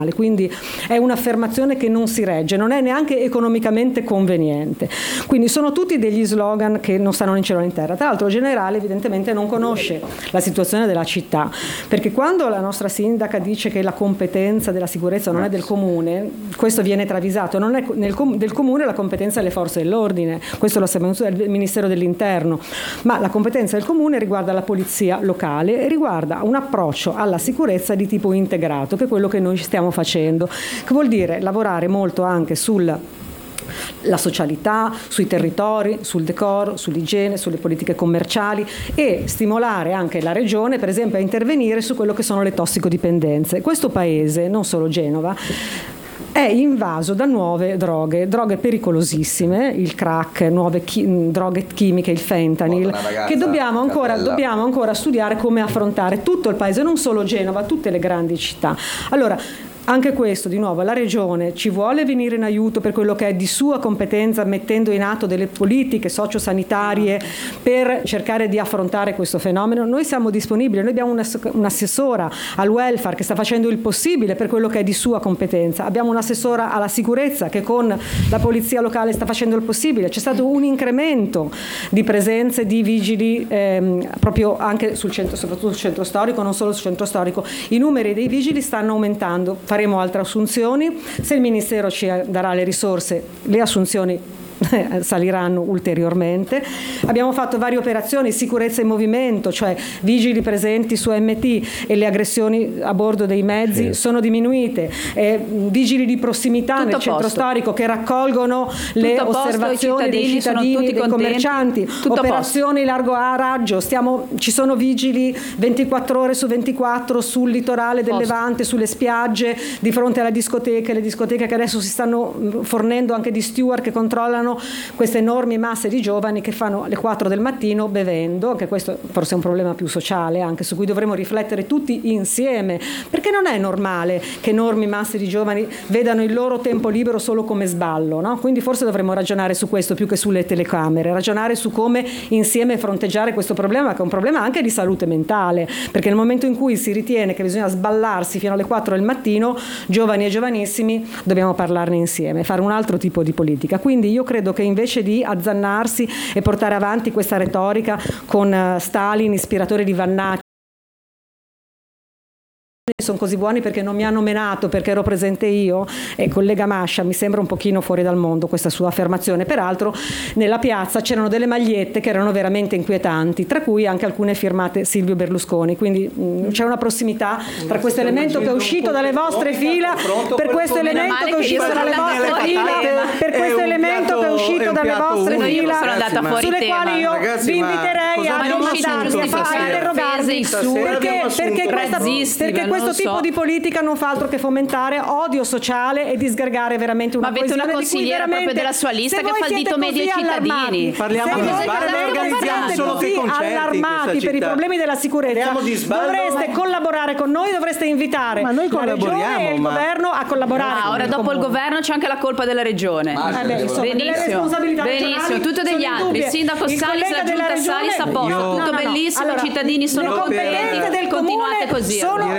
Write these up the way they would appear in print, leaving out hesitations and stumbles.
Quindi è un'affermazione che non si regge, non è neanche economicamente conveniente. Quindi sono tutti degli slogan che non stanno né in cielo né in terra. Tra l'altro il generale evidentemente non conosce la situazione della città, perché quando la nostra sindaca dice che la competenza della sicurezza non è del comune, questo viene travisato, non è del comune la competenza delle forze dell'ordine, questo lo sappiamo del Ministero dell'Interno, ma la competenza del comune riguarda la polizia locale e riguarda un approccio alla sicurezza di tipo integrato, che è quello che noi stiamo facendo, che vuol dire lavorare molto anche sulla socialità, sui territori, sul decoro, sull'igiene, sulle politiche commerciali e stimolare anche la regione, per esempio, a intervenire su quello che sono le tossicodipendenze. Questo paese, non solo Genova, è invaso da nuove droghe pericolosissime, il crack, nuove droghe chimiche, il fentanyl, che dobbiamo ancora studiare come affrontare tutto il paese, non solo Genova, tutte le grandi città. Allora, anche questo, di nuovo, la Regione ci vuole venire in aiuto per quello che è di sua competenza, mettendo in atto delle politiche sociosanitarie per cercare di affrontare questo fenomeno. Noi siamo disponibili, noi abbiamo un'assessora al welfare che sta facendo il possibile per quello che è di sua competenza, abbiamo un'assessora alla sicurezza che con la polizia locale sta facendo il possibile, c'è stato un incremento di presenze di vigili proprio anche sul centro, soprattutto sul centro storico, non solo sul centro storico, i numeri dei vigili stanno aumentando. Faremo altre assunzioni, se il Ministero ci darà le risorse, le assunzioni saliranno ulteriormente. Abbiamo fatto varie operazioni, sicurezza in movimento, cioè vigili presenti su MT e le aggressioni a bordo dei mezzi sono diminuite, vigili di prossimità nel centro storico che raccolgono le osservazioni dei cittadini, dei commercianti, operazioni largo raggio, ci sono vigili 24 ore su 24 sul litorale del Levante, sulle spiagge, di fronte alle discoteche che adesso si stanno fornendo anche di steward che controllano queste enormi masse di giovani che fanno alle 4 del mattino bevendo, anche questo forse è un problema più sociale, anche su cui dovremo riflettere tutti insieme, perché non è normale che enormi masse di giovani vedano il loro tempo libero solo come sballo, no? Quindi forse dovremmo ragionare su questo più che sulle telecamere, ragionare su come insieme fronteggiare questo problema, che è un problema anche di salute mentale, perché nel momento in cui si ritiene che bisogna sballarsi fino alle 4 del mattino, giovani e giovanissimi, dobbiamo parlarne insieme, fare un altro tipo di politica. Quindi io credo che invece di azzannarsi e portare avanti questa retorica con Stalin, ispiratore di Vannacci, sono così buoni perché non mi hanno menato, perché ero presente io, e collega Mascia, mi sembra un pochino fuori dal mondo questa sua affermazione. Peraltro nella piazza c'erano delle magliette che erano veramente inquietanti, tra cui anche alcune firmate Silvio Berlusconi, quindi c'è una prossimità tra questo elemento che è uscito dalle vostre fila, per questo elemento che è uscito dalle vostre fila, per questo elemento che è uscito dalle vostre fila, sulle quali io vi inviterei a domandarvi, a interrogarvi, perché questo tipo di politica non fa altro che fomentare odio sociale e disgregare veramente una coesione. Ma avete una consigliera proprio della sua lista che fa il dito medio ai cittadini. Parliamo di sbarre, ma organizziamo solo che concerti allarmati per i problemi della sicurezza. Dovreste collaborare con noi, dovreste invitare la Regione e il governo a collaborare. Ora dopo il governo c'è anche la colpa della Regione. Benissimo, tutto degli altri. Il sindaco Salis, la giunta Salis a posto, tutto bellissimo, i cittadini sono competenti, continuate così.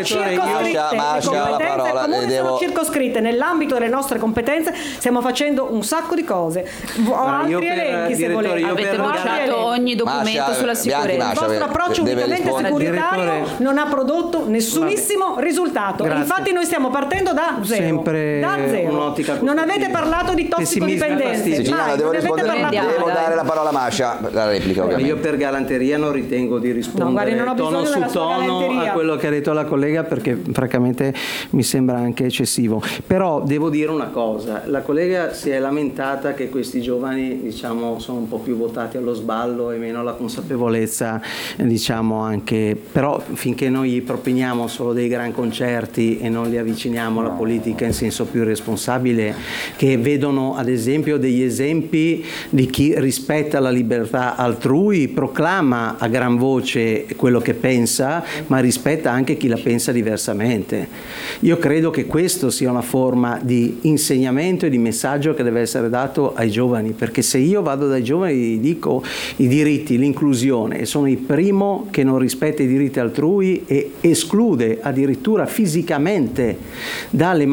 Sono circoscritte nell'ambito delle nostre competenze, stiamo facendo un sacco di cose. Ho altri elenchi se volete. Avete bocciato ogni documento sulla sicurezza. Il vostro approccio unicamente securitario non ha prodotto nessunissimo risultato. Infatti noi stiamo partendo da zero. Non avete parlato di tossicodipendenze. Devo dare la parola a Mascia, la replica ovviamente. Io per galanteria non ritengo di rispondere tono su tono a quello che ha detto la collega, perché francamente mi sembra anche eccessivo. Però devo dire una cosa, la collega si è lamentata che questi giovani, diciamo, sono un po' più votati allo sballo e meno alla consapevolezza, diciamo, anche, però finché noi proponiamo solo dei gran concerti e non li avviciniamo alla politica in senso più responsabile, che vedono ad esempio degli esempi di chi rispetta la libertà altrui, proclama a gran voce quello che pensa, ma rispetta anche chi la pensa diversamente. Io credo che questo sia una forma di insegnamento e di messaggio che deve essere dato ai giovani, perché se io vado dai giovani e gli dico i diritti, l'inclusione, e sono il primo che non rispetta i diritti altrui e esclude addirittura fisicamente dalle